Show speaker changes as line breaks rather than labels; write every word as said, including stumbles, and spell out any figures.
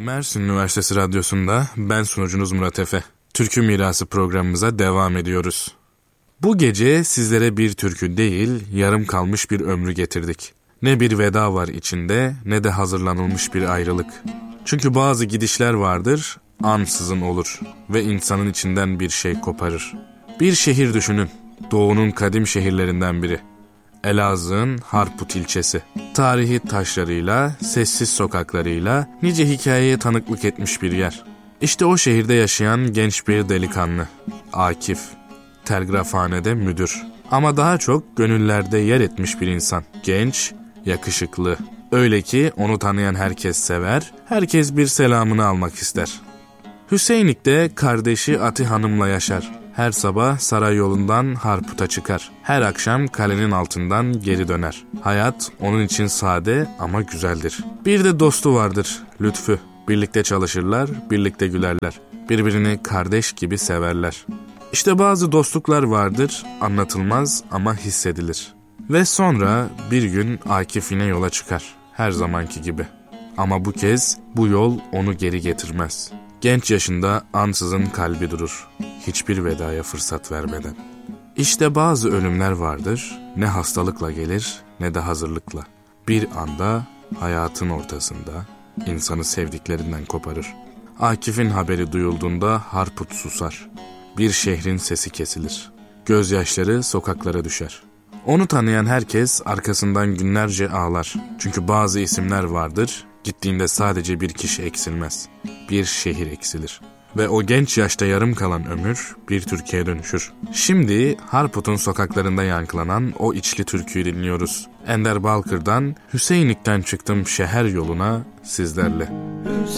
Mersin Üniversitesi Radyosu'nda ben sunucunuz Murat Efe. Türkü Mirası programımıza devam ediyoruz. Bu gece sizlere bir türkü değil, yarım kalmış bir ömrü getirdik. Ne bir veda var içinde, ne de hazırlanılmış bir ayrılık. Çünkü bazı gidişler vardır, ansızın olur ve insanın içinden bir şey koparır. Bir şehir düşünün, doğunun kadim şehirlerinden biri. Elazığ'ın Harput ilçesi. Tarihi taşlarıyla, sessiz sokaklarıyla nice hikayeye tanıklık etmiş bir yer. İşte o şehirde yaşayan genç bir delikanlı, Akif. Telgrafhanede müdür. Ama daha çok gönüllerde yer etmiş bir insan. Genç, yakışıklı. Öyle ki onu tanıyan herkes sever, herkes bir selamını almak ister. Hüseyinlik'te kardeşi Ati Hanım'la yaşar. Her sabah saray yolundan Harput'a çıkar. Her akşam kalenin altından geri döner. Hayat onun için sade ama güzeldir. Bir de dostu vardır, Lütfü. Birlikte çalışırlar, birlikte gülerler. Birbirini kardeş gibi severler. İşte bazı dostluklar vardır, anlatılmaz ama hissedilir. Ve sonra bir gün Akif yine yola çıkar. Her zamanki gibi. Ama bu kez bu yol onu geri getirmez. Genç yaşında ansızın kalbi durur. Hiçbir vedaya fırsat vermeden. İşte bazı ölümler vardır, ne hastalıkla gelir ne de hazırlıkla. Bir anda hayatın ortasında insanı sevdiklerinden koparır. Akif'in haberi duyulduğunda Harput susar. Bir şehrin sesi kesilir. Gözyaşları sokaklara düşer. Onu tanıyan herkes arkasından günlerce ağlar. Çünkü bazı isimler vardır, gittiğinde sadece bir kişi eksilmez. Bir şehir eksilir. Ve o genç yaşta yarım kalan ömür bir türküye dönüşür. Şimdi Harput'un sokaklarında yankılanan o içli türküyü dinliyoruz. Ender Balkır'dan Hüseyinlik'ten çıktım şehir yoluna sizlerle.